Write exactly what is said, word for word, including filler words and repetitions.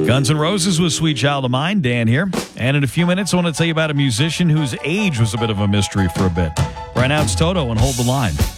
Guns N' Roses with Sweet Child of Mine. Dan here. And in a few minutes, I want to tell you about a musician whose age was a bit of a mystery for a bit. Right now, it's Toto and Hold the Line.